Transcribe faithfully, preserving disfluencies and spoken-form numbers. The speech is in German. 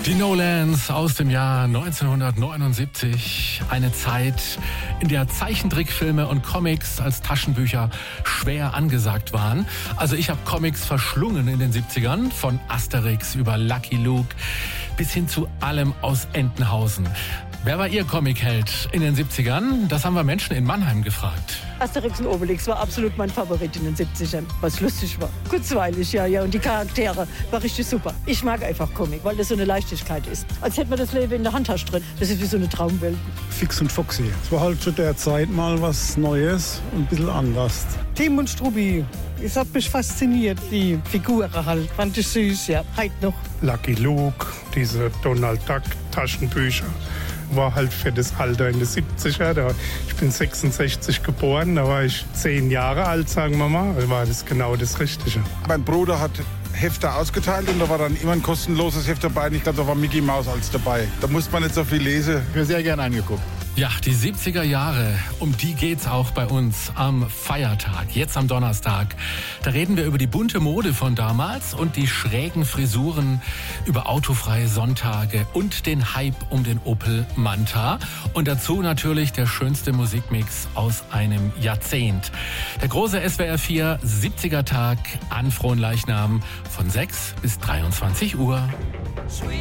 Die Nolans aus dem Jahr neunzehnhundertneunundsiebzig. Eine Zeit, in der Zeichentrickfilme und Comics als Taschenbücher schwer angesagt waren. Also ich habe Comics verschlungen in den siebzigern, von Asterix über Lucky Luke bis hin zu allem aus Entenhausen. Wer war Ihr Comicheld in den siebzigern? Das haben wir Menschen in Mannheim gefragt. Asterix und Obelix war absolut mein Favorit in den siebzigern, was lustig war. Kurzweilig, ja, ja. Und die Charaktere war richtig super. Ich mag einfach Comic, weil das so eine Leichtigkeit ist. Als hätte man das Leben in der Handtasche drin. Das ist wie so eine Traumwelt. Fix und Foxy. Es war halt zu der Zeit mal was Neues und ein bisschen anders. Tim und Struppi. Es hat mich fasziniert, die Figuren halt. Fand ich süß, ja. Heute noch. Lucky Luke, diese Donald Duck Taschenbücher. War halt für das Alter in den siebziger. Da, ich bin sechsundsechzig geboren, da war ich zehn Jahre alt, sagen wir mal. Da war das genau das Richtige. Mein Bruder hat Hefte ausgeteilt und da war dann immer ein kostenloses Heft dabei. Und ich glaube, da war Mickey Mouse als dabei. Da musste man nicht so viel lesen. Ich habe sehr gerne angeguckt. Ja, die siebziger Jahre, um die geht's auch bei uns am Feiertag, jetzt am Donnerstag. Da reden wir über die bunte Mode von damals und die schrägen Frisuren, über autofreie Sonntage und den Hype um den Opel Manta. Und dazu natürlich der schönste Musikmix aus einem Jahrzehnt. Der große S W R vier siebziger Tag an Fronleichnam von sechs bis dreiundzwanzig Uhr. Sweet